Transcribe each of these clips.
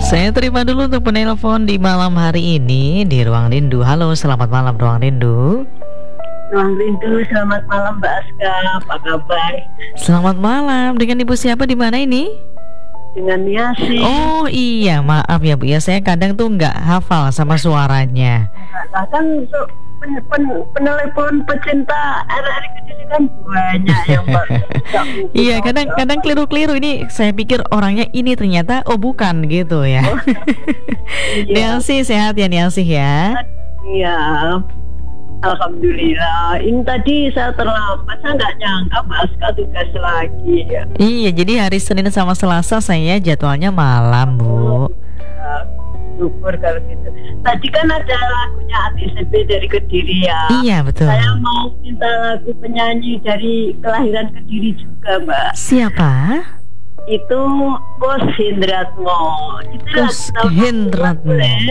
Saya terima dulu untuk penelpon di malam hari ini di Ruang Rindu. Halo, selamat malam Ruang Rindu. Ruang Rindu, selamat malam Mbak Aska, apa kabar? Selamat malam, dengan Ibu siapa di mana ini? Dengan Niasi. Oh iya, maaf ya Bu ya, saya kadang tuh nggak hafal sama suaranya. Nah, kan penelepon pecinta RRI Kediri kan banyak ya Mbak. Iya, kadang keliru-keliru. Ini saya pikir orangnya ini, ternyata oh bukan gitu ya. Iya. Niasi sehat ya Niasi ya. Iya, alhamdulillah. Ini tadi saya terlambat, saya nggak nyangka Mbak Aska tugas lagi ya. Iya, jadi hari Senin sama Selasa saya jadwalnya malam Bu. Syukur kalau gitu. Tadi kan ada lagunya ATCB dari Kediri ya. Iya betul. Saya mau minta lagu penyanyi dari kelahiran Kediri juga Mbak. Siapa? Itu Kos Hendratmo. Itu Kos lagu tahun Hendratmo. 60-an boleh.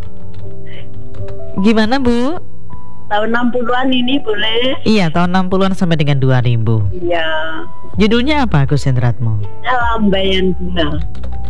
Gimana Bu? Tahun 60-an ini boleh. Iya, tahun 60-an sampai dengan 2000. Iya. Judulnya apa Kos Hendratmo? Lambaian Bunga.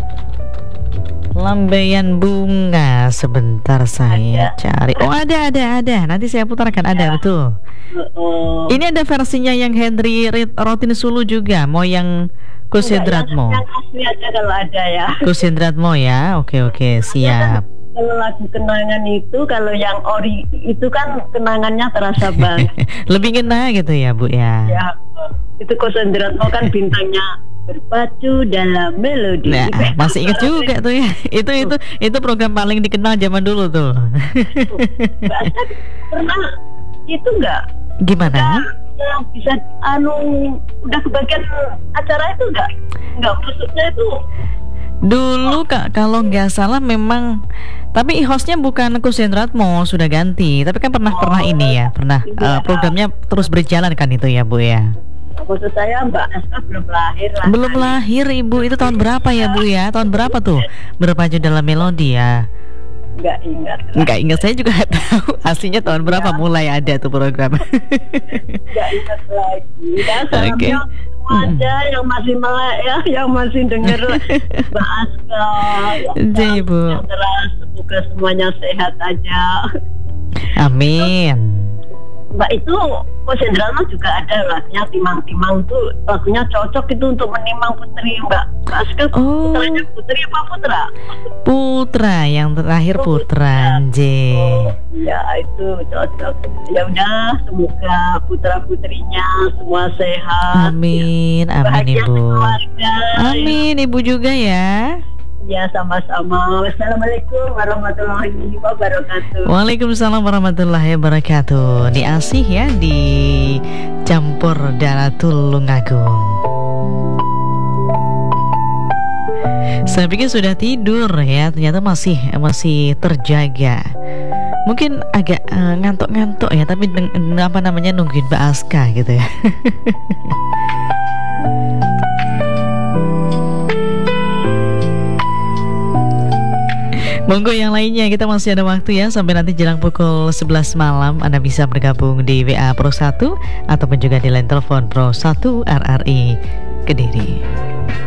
Lambaian Bunga. Sebentar saya cari. Oh ada. Nanti saya putarkan. Ada betul. Ini ada versinya yang Henry Rotin Sulu juga. Mau yang Kos Hendratmo? Yang asli aja kalau ada ya. Kos Hendratmo ya. Oke siap. Kalau lagu kenangan itu, kalau yang ori itu kan kenangannya terasa banget. Lebih ngena gitu ya Bu ya. Ya, itu Kos Hendratmo kan bintangnya berpacu dalam melodi. Nah, masih ingat juga tuh ya. Itu program paling dikenal zaman dulu tuh. Pernah itu enggak? Gimana? Yang bisa udah kebagian acara itu enggak masuknya itu. Dulu Kak, kalau nggak salah memang, tapi hostnya bukan Kos Hendratmo, sudah ganti. Tapi kan pernah ini ya, programnya terus berjalan kan itu ya Bu ya. Maksud saya Mbak Aska belum lahir lah. Belum lahir Ibu, itu tahun berapa ya Bu ya? Tahun berapa tuh? Berpacu dalam melodi ya? Nggak ingat, saya juga nggak tahu aslinya tahun berapa mulai ada tuh program. Nggak ingat lagi. Ya, Oke. Semua aja yang masih melek ya, yang masih denger Mbak Aska. Jadi Bu. Semoga semuanya sehat aja. Amin. Mbak, itu Kos Hendratmo juga ada lagunya Timang-Timang tuh, lagunya cocok itu untuk menimang putri Mbak Aska. Putranya putri apa putra? Putra, yang terakhir Putra. Ya itu cocok. Ya udah, semoga putra putrinya semua sehat. Amin, amin Ibu. Keluarga. Amin Ibu juga ya. Ya, sama-sama. Wassalamualaikum warahmatullahi wabarakatuh. Waalaikumsalam warahmatullahi wabarakatuh. Ini asih ya di Campur Darat Tulungagung. Saya pikir sudah tidur ya, ternyata masih terjaga. Mungkin agak ngantuk-ngantuk ya, tapi nungguin Mbak Aska gitu ya. Monggo yang lainnya, kita masih ada waktu ya, sampai nanti jelang pukul 11 malam Anda bisa bergabung di WA Pro 1 ataupun juga di line telepon Pro 1 RRI Kediri.